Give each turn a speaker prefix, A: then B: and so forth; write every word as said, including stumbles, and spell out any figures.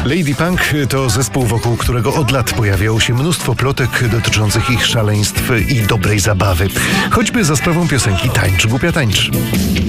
A: Lady Punk to zespół, wokół którego od lat pojawiało się mnóstwo plotek dotyczących ich szaleństw i dobrej zabawy. Choćby za sprawą piosenki Tańcz, głupia tańcz.